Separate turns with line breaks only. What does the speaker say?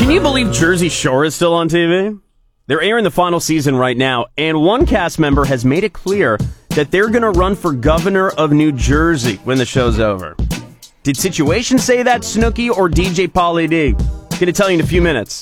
Can you believe Jersey Shore is still on TV? They're airing the final season right now, and one cast member has made it clear that they're going to run for governor of New Jersey when the show's over. Did Situation say that, Snooki, or DJ Pauly D? Going to tell you in a few minutes.